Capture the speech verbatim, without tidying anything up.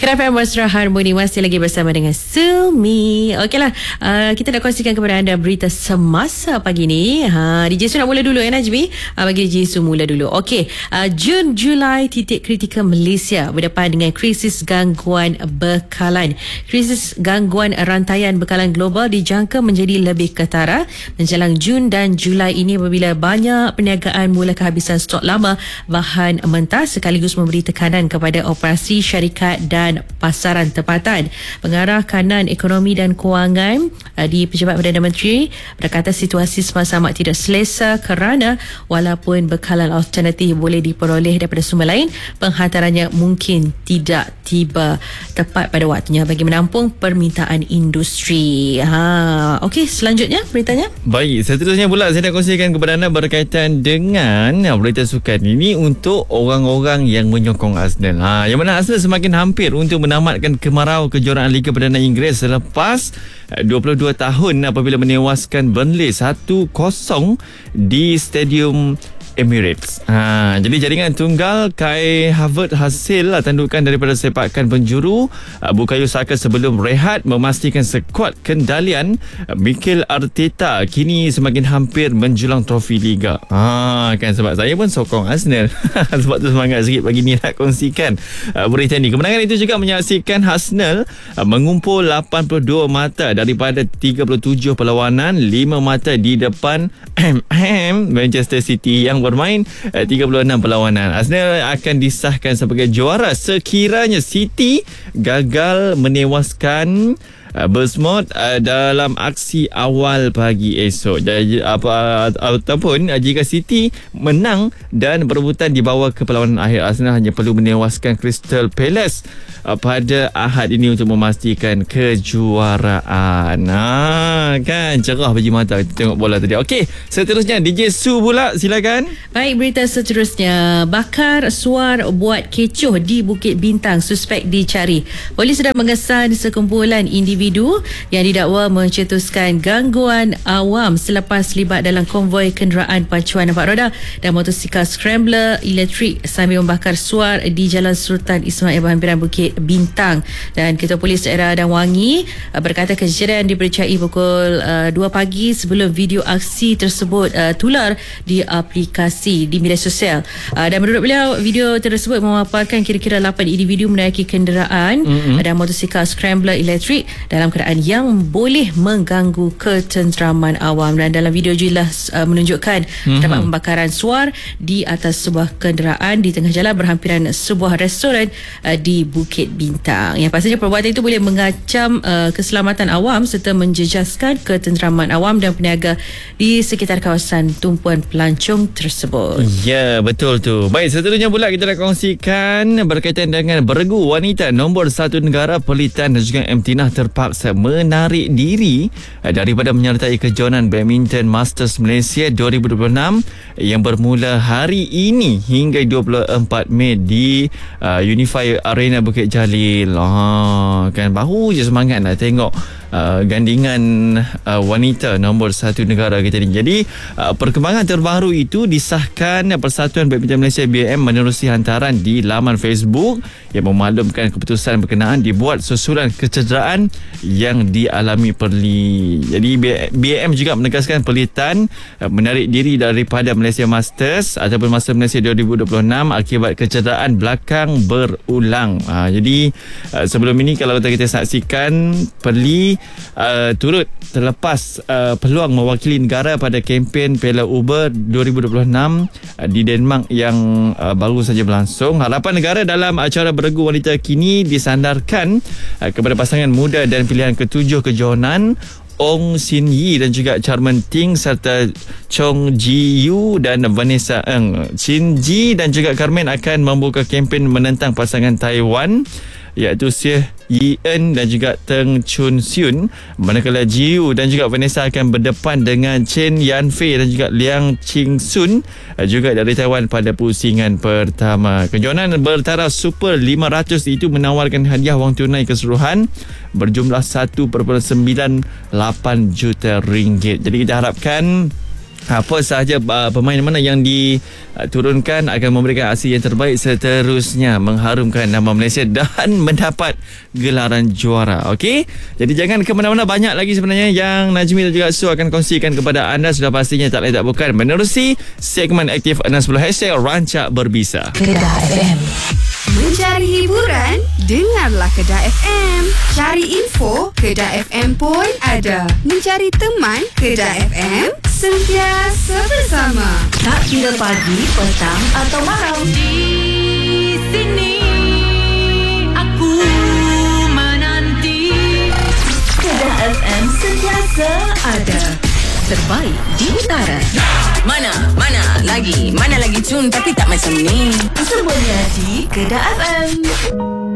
Kenapa Mesra Harmoni masih lagi bersama dengan Sumi. Okeylah, uh, kita nak kongsikan kepada anda berita semasa pagi ni. Ha, D J Su nak mula dulu ya Najmi. Uh, bagi D J Su mula dulu. Okey, uh, Jun Julai titik kritikal Malaysia berdepan dengan krisis gangguan bekalan. Krisis gangguan rantaian bekalan global dijangka menjadi lebih ketara menjelang Jun dan Julai ini apabila banyak perniagaan mula kehabisan stok lama bahan mentah sekaligus memberi tekanan kepada operasi syarikat dan pasaran tempatan. Pengarah Kanan Ekonomi dan Kewangan uh, di Pejabat Perdana Menteri berkata situasi semasa amat tidak selesa kerana walaupun bekalan alternatif boleh diperoleh daripada sumber lain, penghantarannya mungkin tidak tiba tepat pada waktunya bagi menampung permintaan industri. Ha, okey, selanjutnya beritanya. Baik, seterusnya pula saya nak kongsikan kepada anda berkaitan dengan berita sukan ini untuk orang-orang yang menyokong Arsenal. Ha, yang mana Arsenal semakin hampir untuk menamatkan kemarau kejuaraan Liga Perdana Inggeris selepas dua puluh dua tahun apabila menewaskan Burnley satu kosong di Stadium Emirates. Ha, jadi jaringan tunggal Kai Havertz hasil tandukan daripada sepakan penjuru Bukayo Saka sebelum rehat memastikan skuad kendalian Mikel Arteta kini semakin hampir menjulang trofi Liga. Ha, kan sebab saya pun sokong Arsenal. Sebab tu semangat sikit pagi ni nak kongsikan uh, berita ni. Kemenangan itu juga menyaksikan Arsenal uh, mengumpul lapan puluh dua mata daripada tiga puluh tujuh perlawanan, lima mata di depan Manchester City yang bermain uh, tiga puluh enam perlawanan. Arsenal akan disahkan sebagai juara sekiranya City gagal menewaskan Uh, Bournemouth uh, dalam aksi awal pagi esok. Jadi apa ataupun uh, jika City menang dan berebutan di bawah ke perlawanan akhir, Arsenal hanya perlu menewaskan Crystal Palace uh, pada Ahad ini untuk memastikan kejuaraan. Ha, kan cerah biji mata kita tengok bola tadi. Okey, seterusnya D J Su pula, silakan. Baik, berita seterusnya. Bakar suar buat kecoh di Bukit Bintang, suspek dicari. Polis sedang mengesan sekumpulan individu yang didakwa mencetuskan gangguan awam selepas terlibat dalam konvoi kenderaan pacuan empat roda dan motosikal scrambler elektrik sambil membakar suar di Jalan Sultan Ismail berhampiran Bukit Bintang. Dan Ketua Polis Daerah Padang Wangi berkata kejadian dipercayai pukul uh, dua pagi sebelum video aksi tersebut uh, tular di aplikasi di media sosial. Uh, dan menurut beliau, video tersebut memaparkan kira-kira lapan individu menaiki kenderaan mm-hmm. dan motosikal scrambler elektrik dalam keadaan yang boleh mengganggu ketenteraman awam. Dan dalam video jelas uh, menunjukkan mm-hmm. terdapat pembakaran suar di atas sebuah kenderaan di tengah jalan berhampiran sebuah restoran uh, di Bukit Bintang. Yang pastinya perbuatan itu boleh mengacam uh, keselamatan awam serta menjejaskan ketenteraman awam dan peniaga di sekitar kawasan tumpuan pelancong tersebut. Ya, betul tu. Baik, seterusnya pula kita nak kongsikan berkaitan dengan beregu wanita nombor satu negara Perlitan dan juga M Tinah terpaksa menarik diri daripada menyertai kejohanan badminton Masters Malaysia dua ribu dua puluh enam yang bermula hari ini hingga dua puluh empat Mei di uh, Unify Arena Bukit Jalil. Ah, kan baru je semangat nak tengok Uh, gandingan uh, wanita nombor satu negara kita ni. Jadi uh, perkembangan terbaru itu disahkan Persatuan Badminton Malaysia B M menerusi hantaran di laman Facebook yang memaklumkan keputusan berkenaan dibuat susulan kecederaan yang dialami Perli. Jadi B M juga menegaskan Perlitan uh, menarik diri daripada Malaysia Masters ataupun Masters Malaysia dua ribu dua puluh enam akibat kecederaan belakang berulang. Uh, jadi uh, sebelum ini kalau kita saksikan Perli Uh, turut terlepas uh, peluang mewakili negara pada kempen Piala Uber dua ribu dua puluh enam uh, di Denmark yang uh, baru saja berlangsung. Harapan negara dalam acara beregu wanita kini disandarkan uh, kepada pasangan muda dan pilihan ketujuh kejohanan Ong Sin Yi dan juga Charman Ting serta Chong Ji Yu dan Vanessa Ng. Sin Ji dan juga Carmen akan membuka kempen menentang pasangan Taiwan iaitu Xie Yi En dan juga Teng Chun Siun, manakala Ji Yu dan juga Vanessa akan berdepan dengan Chen Yan Fei dan juga Liang Ching Sun juga dari Taiwan pada pusingan pertama. Kejohanan bertaraf Super lima ratus itu menawarkan hadiah wang tunai keseluruhan berjumlah satu perpuluhan sembilan lapan juta ringgit. Jadi kita harapkan apa sahaja uh, pemain mana yang diturunkan akan memberikan aksi yang terbaik, seterusnya mengharumkan nama Malaysia dan mendapat gelaran juara. Okey, jadi jangan ke mana-mana, banyak lagi sebenarnya yang Najmi dan juga Su akan kongsikan kepada anda. Sudah pastinya tak lain tak bukan menerusi segmen aktif enam sepuluh hashtag Rancak Berbisa. Kedah F M. Mencari hiburan? Dengarlah Kedah F M. Cari info? Kedah F M pun ada. Mencari teman? Kedah F M sentiasa bersama. Tak kira pagi, petang atau malam. Di sini aku menanti. Kedah F M sentiasa ada. Terbaik di utara. Mana, mana lagi, mana lagi cun tapi tak macam ni. Semuanya di Kedah F M.